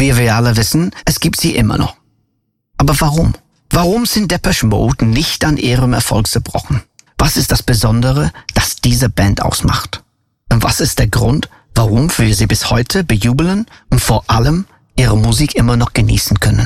wie wir alle wissen, es gibt sie immer noch. Aber warum? Warum sind Depeche Mode nicht an ihrem Erfolg zerbrochen? Was ist das Besondere, das diese Band ausmacht? Und was ist der Grund, warum wir sie bis heute bejubeln und vor allem ihre Musik immer noch genießen können?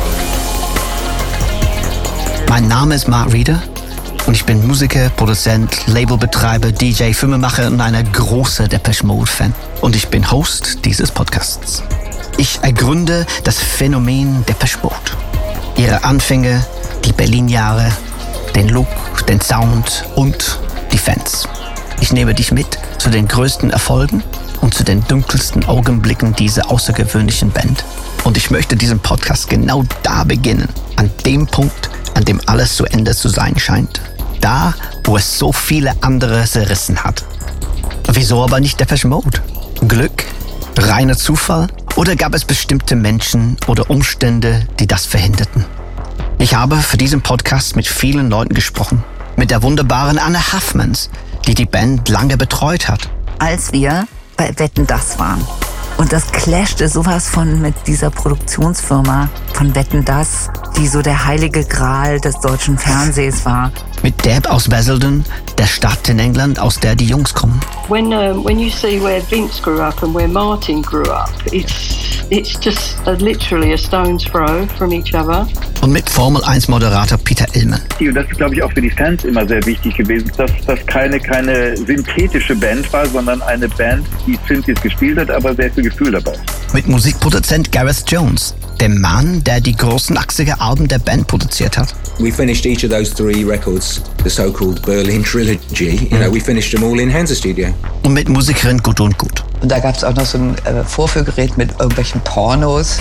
Mein Name ist Mark Reeder und ich bin Musiker, Produzent, Labelbetreiber, DJ, Filmemacher und ein großer Depeche Mode-Fan. Und ich bin Host dieses Podcasts. Ich ergründe das Phänomen Depeche Mode. Ihre Anfänge, die Berlin-Jahre, den Look, den Sound und die Fans. Ich nehme dich mit zu den größten Erfolgen und zu den dunkelsten Augenblicken dieser außergewöhnlichen Band. Und ich möchte diesen Podcast genau da beginnen, an dem Punkt, an dem alles zu Ende zu sein scheint. Da, wo es so viele andere zerrissen hat. Wieso aber nicht Depeche Mode? Glück? Reiner Zufall? Oder gab es bestimmte Menschen oder Umstände, die das verhinderten? Ich habe für diesen Podcast mit vielen Leuten gesprochen. Mit der wunderbaren Anne Huffmans, die die Band lange betreut hat. Als wir bei Wetten, das waren. Und das clashte sowas von mit dieser Produktionsfirma von Wetten, das, die so der heilige Gral des deutschen Fernsehs war. Mit Deb aus Basildon, der Stadt in England, aus der die Jungs kommen. When you see where Vince grew up and where Martin grew up, it's just literally a stone's throw from each other. Und mit Formel-1-Moderator Peter Illman. Und das ist, glaube ich, auch für die Fans immer sehr wichtig gewesen, dass das keine synthetische Band war, sondern eine Band, die Synthes gespielt hat, aber sehr viel Gefühl dabei. Mit Musikproduzent Gareth Jones, dem Mann, der die großen 80er-Alben der Band produziert hat. We finished each of those 3 records, the so-called Berlin Trilogy. We finished them all in Hansa Studio. Und mit Musikerin Gudrun Gut. Und da gab es auch noch so ein Vorführgerät mit irgendwelchen Pornos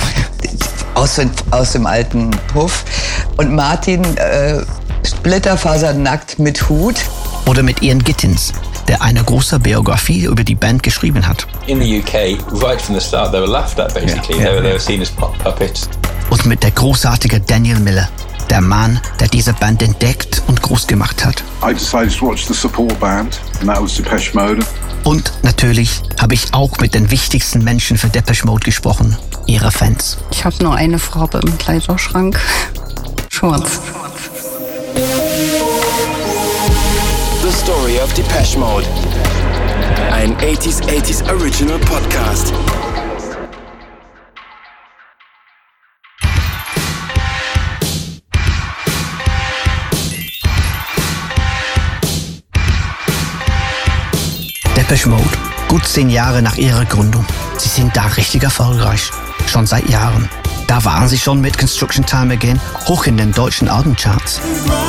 aus dem alten Puff. Und Martin splitterfasernackt mit Hut. Oder mit Ian Gittins, der eine große Biografie über die Band geschrieben hat. In the UK, right from the start, they were laughed at basically. They were seen as puppets. Und mit der großartige Daniel Miller, der Mann, der diese Band entdeckt und groß gemacht hat. I decided to watch the support band, and that was Depeche Mode. Und natürlich habe ich auch mit den wichtigsten Menschen für Depeche Mode gesprochen, ihre Fans. Ich habe nur eine Farbe im Kleiderschrank. Schwarz. The Story of Depeche Mode. Ein 80s Original Podcast. Depeche Mode, gut 10 Jahre nach ihrer Gründung. Sie sind da richtig erfolgreich. Schon seit Jahren. Da waren sie schon mit Construction Time Again hoch in den deutschen Albencharts.